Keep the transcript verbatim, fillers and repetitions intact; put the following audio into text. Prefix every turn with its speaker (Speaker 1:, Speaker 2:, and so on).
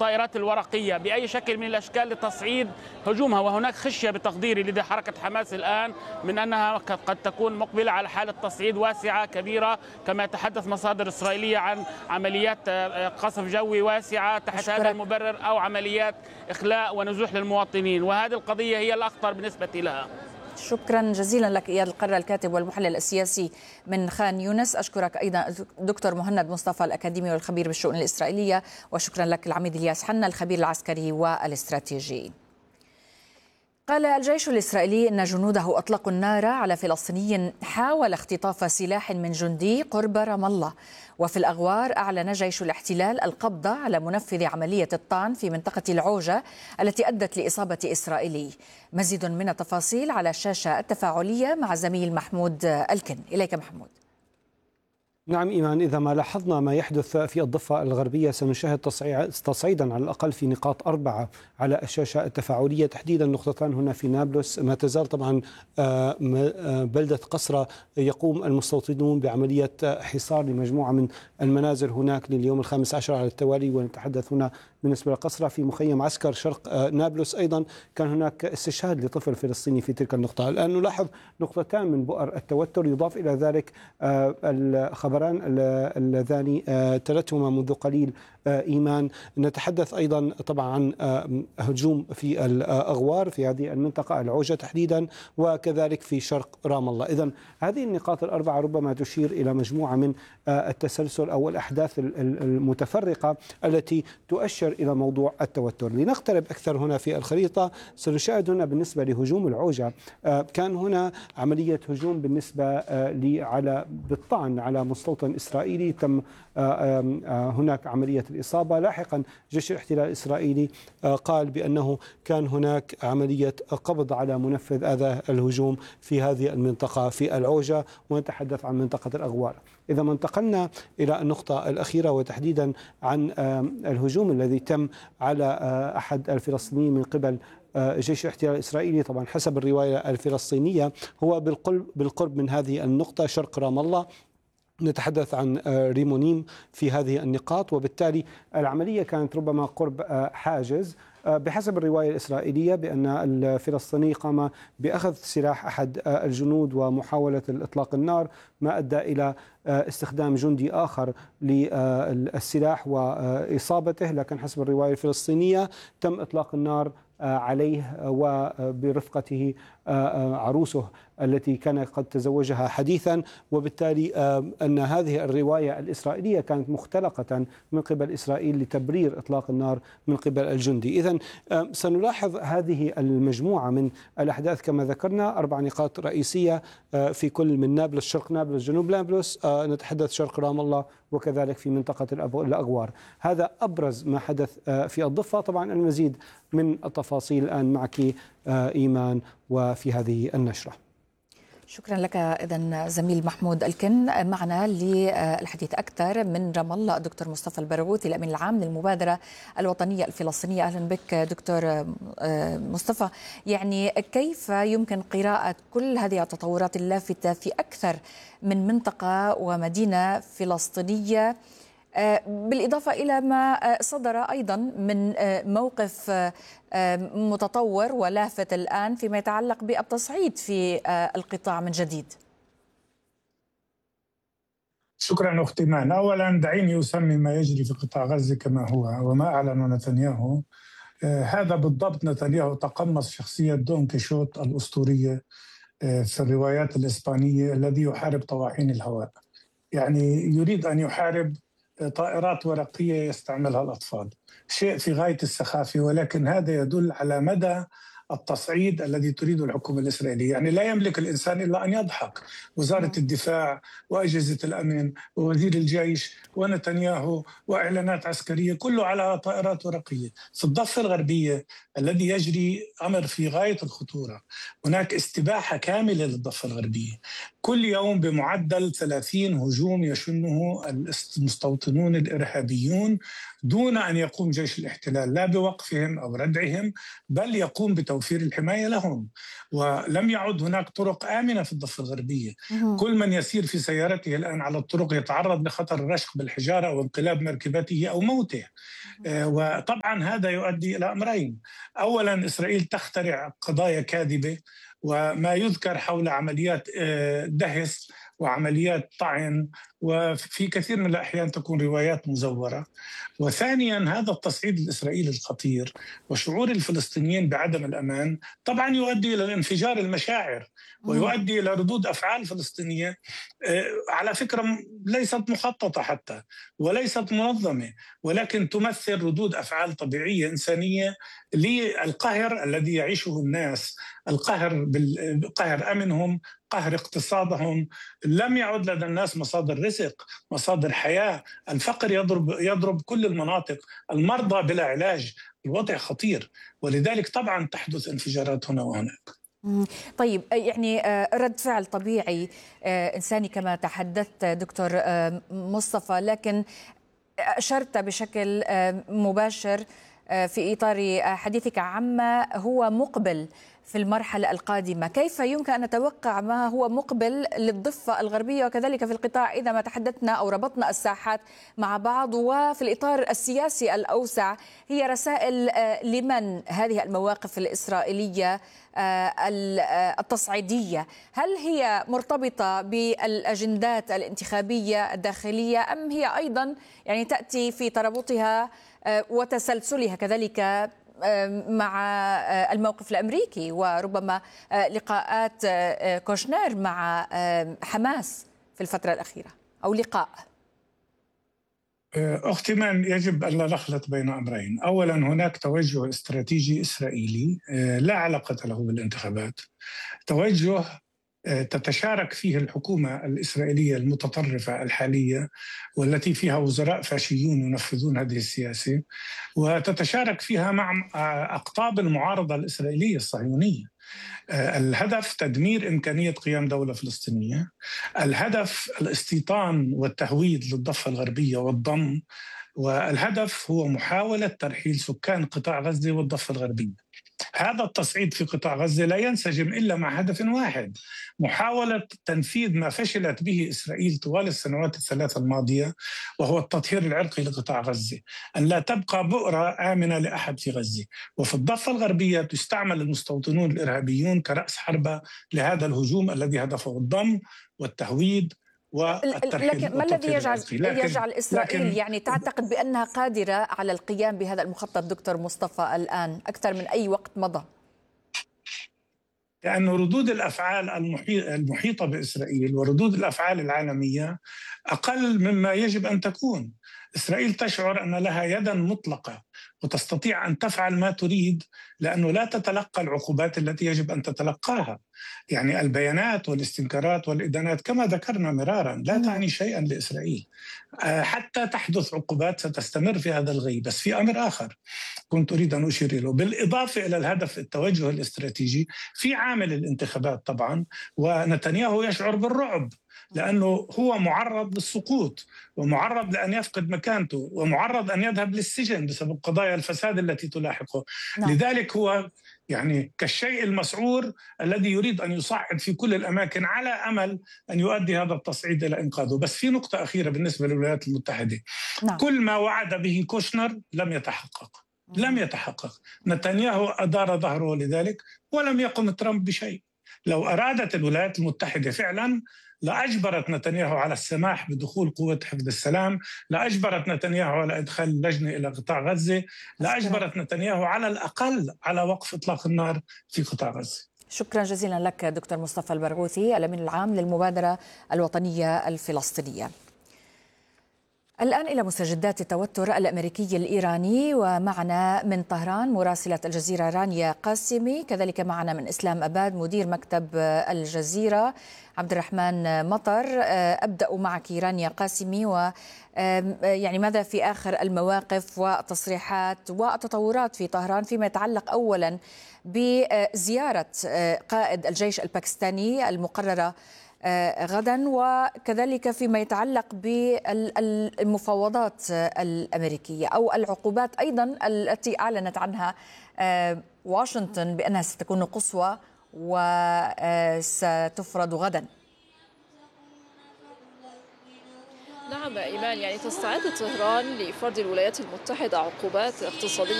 Speaker 1: الطائرات الورقية بأي شكل من الأشكال لتصعيد هجومها. وهناك خشية بتقديري لدى حركة حماس الآن من أنها قد تكون مقبلة على حالة تصعيد واسعة كبيرة، كما يتحدث مصادر إسرائيلية عن عمليات قصف جوي واسعة تحت هذا المبرر، أو عمليات إخلاء ونزوح للمواطنين، وهذه القضية هي الأخطر بالنسبة لها.
Speaker 2: شكرا جزيلا لك إياد القرة، الكاتب والمحلل السياسي من خان يونس. أشكرك أيضا دكتور مهند مصطفى الأكاديمي والخبير بالشؤون الإسرائيلية، وشكرا لك العميد الياس حنا الخبير العسكري والاستراتيجي. قال الجيش الإسرائيلي إن جنوده أطلقوا النار على فلسطيني حاول اختطاف سلاح من جندي قرب رام الله. وفي الأغوار أعلن جيش الاحتلال القبض على منفذ عملية الطعن في منطقة العوجة التي أدت لإصابة إسرائيلي. مزيد من التفاصيل على الشاشة التفاعلية مع زميل محمود الكن. إليك محمود.
Speaker 3: نعم إيمان، إذا ما لاحظنا ما يحدث في الضفة الغربية سنشاهد تصعيدا على الأقل في نقاط أربعة على الشاشة التفاعلية، تحديدا نقطتان هنا في نابلس. ما تزال طبعا بلدة قصرة يقوم المستوطنون بعملية حصار لمجموعة من المنازل هناك لليوم الخامس عشر على التوالي، ونتحدث هنا بالنسبة لقصرة. في مخيم عسكر شرق نابلس أيضا كان هناك استشهاد لطفل فلسطيني في تلك النقطة. الآن نلاحظ نقطتان من بؤر التوتر، يضاف إلى ذلك الخبران اللذان تلتهما منذ قليل إيمان. نتحدث أيضا طبعا عن هجوم في الأغوار في هذه المنطقة العوجة تحديدا، وكذلك في شرق رام الله. إذن هذه النقاط الأربعة ربما تشير إلى مجموعة من التسلسل أو الأحداث المتفرقة التي تؤشر إلى موضوع التوتر. لنقترب أكثر هنا في الخريطة، سنشاهد هنا بالنسبة لهجوم العوجة كان هنا عملية هجوم بالنسبة على بالطعن على مستوطن إسرائيلي، تم هناك عملية الإصابة. لاحقا جيش الاحتلال الإسرائيلي قال بأنه كان هناك عملية قبض على منفذ هذا الهجوم في هذه المنطقة في العوجة، ونتحدث عن منطقة الأغوار. إذا ما انتقلنا إلى النقطة الأخيرة وتحديدا عن الهجوم الذي تم على أحد الفلسطينيين من قبل جيش الاحتلال الإسرائيلي، طبعا حسب الرواية الفلسطينية هو بالقرب من هذه النقطة شرق رام الله. نتحدث عن ريمونيم في هذه النقاط، وبالتالي العملية كانت ربما قرب حاجز. بحسب الرواية الإسرائيلية بأن الفلسطيني قام بأخذ سلاح أحد الجنود ومحاولة الإطلاق النار، ما أدى إلى استخدام جندي آخر للسلاح وإصابته، لكن حسب الرواية الفلسطينية تم إطلاق النار عليه وبرفقته عروسه التي كان قد تزوجها حديثا. وبالتالي أن هذه الرواية الإسرائيلية كانت مختلقة من قبل إسرائيل لتبرير إطلاق النار من قبل الجندي. إذن سنلاحظ هذه المجموعة من الأحداث كما ذكرنا، أربع نقاط رئيسية في كل من نابلس، شرق نابلس، جنوب نابلس، نتحدث شرق رام الله، وكذلك في منطقة الأغوار. هذا أبرز ما حدث في الضفة. طبعا المزيد من التفاصيل الآن معك إيمان وفي هذه النشرة.
Speaker 2: شكرا لك إذن زميل محمود الكن. معنا للحديث أكثر من رام الله الدكتور مصطفى البرغوثي الأمين العام للمبادرة الوطنية الفلسطينية. أهلا بك دكتور مصطفى. يعني كيف يمكن قراءة كل هذه التطورات اللافتة في أكثر من منطقة ومدينة فلسطينية، بالإضافة إلى ما صدر أيضا من موقف متطور ولافت الآن فيما يتعلق بالتصعيد في القطاع من جديد؟
Speaker 4: شكرا أختي مان. أولا دعيني أسمي ما يجري في قطاع غزة كما هو وما أعلن نتنياهو. هذا بالضبط نتنياهو تقمص شخصية دون كيشوت الأسطورية في الروايات الإسبانية الذي يحارب طواحين الهواء. يعني يريد أن يحارب طائرات ورقية يستعملها الأطفال، شيء في غاية السخافة، ولكن هذا يدل على مدى التصعيد الذي تريده الحكومة الإسرائيلية. يعني لا يملك الإنسان إلا أن يضحك. وزارة الدفاع وأجهزة الأمن ووزير الجيش ونتنياهو وإعلانات عسكرية كله على طائرات ورقية. في الضفة الغربية الذي يجري أمر في غاية الخطورة، هناك استباحة كاملة للضفة الغربية. كل يوم بمعدل ثلاثين هجوم يشنه المستوطنون الإرهابيون دون أن يقوم جيش الاحتلال لا بوقفهم أو ردعهم، بل يقوم بتوفير الحماية لهم. ولم يعد هناك طرق آمنة في الضفة الغربية. كل من يسير في سيارته الآن على الطرق يتعرض لخطر الرشق بالحجارة أو انقلاب مركبته أو موته. وطبعا هذا يؤدي إلى أمرين: أولا إسرائيل تخترع قضايا كاذبة، وما يذكر حول عمليات دهس وعمليات طعن، وفي كثير من الأحيان تكون روايات مزورة. وثانيا هذا التصعيد الإسرائيلي الخطير وشعور الفلسطينيين بعدم الأمان طبعا يؤدي إلى انفجار المشاعر ويؤدي إلى ردود أفعال فلسطينية على فكرة ليست مخططة حتى وليست منظمة، ولكن تمثل ردود أفعال طبيعية إنسانية للقهر الذي يعيشه الناس، القهر بالقهر أمنهم، قهر اقتصادهم. لم يعد لدى الناس مصادر رزق، مصادر حياة، الفقر يضرب يضرب كل المناطق، المرضى بلا علاج، الوضع خطير، ولذلك طبعا تحدث انفجارات هنا وهناك.
Speaker 2: طيب، يعني رد فعل طبيعي إنساني كما تحدثت دكتور مصطفى، لكن أشرت بشكل مباشر في إطار حديثك عما هو مقبل في المرحلة القادمة. كيف يمكن أن نتوقع ما هو مقبل للضفة الغربية وكذلك في القطاع إذا ما تحدثنا أو ربطنا الساحات مع بعض؟ وفي الإطار السياسي الأوسع، هي رسائل لمن هذه المواقف الإسرائيلية التصعيدية؟ هل هي مرتبطة بالأجندات الانتخابية الداخلية أم هي أيضا يعني تأتي في ترابطها وتسلسلها كذلك مع الموقف الأمريكي وربما لقاءات كوشنير مع حماس في الفترة الأخيرة أو لقاء؟
Speaker 4: أختي مان، يجب أن لا نخلط بين أمرين. أولا هناك توجه استراتيجي إسرائيلي لا علاقة له بالانتخابات، توجه تتشارك فيه الحكومة الإسرائيلية المتطرفة الحالية والتي فيها وزراء فاشيون ينفذون هذه السياسة، وتتشارك فيها مع أقطاب المعارضة الإسرائيلية الصهيونية. الهدف تدمير إمكانية قيام دولة فلسطينية، الهدف الاستيطان والتهويد للضفة الغربية والضم، والهدف هو محاولة ترحيل سكان قطاع غزة والضفة الغربية. هذا التصعيد في قطاع غزة لا ينسجم إلا مع هدف واحد: محاولة تنفيذ ما فشلت به إسرائيل طوال السنوات الثلاث الماضية، وهو التطهير العرقي لقطاع غزة، أن لا تبقى بؤرة آمنة لأحد في غزة. وفي الضفة الغربية تستعمل المستوطنون الإرهابيون كرأس حربة لهذا الهجوم الذي هدفه الضم والتهويد والترحيل.
Speaker 2: لكن ما الذي يجعل لكن يجعل إسرائيل لكن يعني تعتقد بأنها قادرة على القيام بهذا المخطط دكتور مصطفى الآن أكثر من أي وقت مضى؟
Speaker 4: لأن ردود الأفعال المحيطة بإسرائيل وردود الأفعال العالمية أقل مما يجب أن تكون. إسرائيل تشعر أن لها يدا مطلقة وتستطيع أن تفعل ما تريد، لأنه لا تتلقى العقوبات التي يجب أن تتلقاها. يعني البيانات والاستنكارات والإدانات كما ذكرنا مرارا لا تعني شيئا لإسرائيل، حتى تحدث عقوبات ستستمر في هذا الغي. بس في أمر آخر كنت أريد أن أشير له، بالإضافة إلى الهدف التوجه الاستراتيجي، في عامل الانتخابات طبعا، ونتنياهو يشعر بالرعب لأنه هو معرض للسقوط ومعرض لأن يفقد مكانته ومعرض أن يذهب للسجن بسبب قضايا الفساد التي تلاحقه. نعم. لذلك هو يعني كالشيء المسعور الذي يريد أن يصعد في كل الأماكن على أمل أن يؤدي هذا التصعيد إلى إنقاذه. بس في نقطة أخيرة بالنسبة للولايات المتحدة. نعم. كل ما وعد به كوشنر لم يتحقق، لم يتحقق. نتنياهو أدار ظهره لذلك ولم يقم ترامب بشيء. لو أرادت الولايات المتحدة فعلا لأجبرت نتنياهو على السماح بدخول قوة حفظ السلام، لأجبرت نتنياهو على إدخال لجنة إلى قطاع غزة، لأجبرت نتنياهو على الأقل على وقف إطلاق النار في قطاع غزة.
Speaker 2: شكرا جزيلا لك دكتور مصطفى البرغوثي، الأمين العام للمبادرة الوطنية الفلسطينية. الآن إلى مستجدات التوتر الأمريكي الإيراني، ومعنا من طهران مراسلة الجزيرة رانيا قاسمي، كذلك معنا من إسلام أباد مدير مكتب الجزيرة عبد الرحمن مطر. أبدأ معك رانيا قاسمي، و يعني ماذا في آخر المواقف والتصريحات والتطورات في طهران فيما يتعلق أولا بزيارة قائد الجيش الباكستاني المقررة غدا، وكذلك فيما يتعلق بالمفاوضات الأمريكية أو العقوبات أيضا التي أعلنت عنها واشنطن بأنها ستكون قصوى وستفرض غدا.
Speaker 5: نعم إيمان، يعني تستعد طهران لفرض الولايات المتحدة عقوبات اقتصادية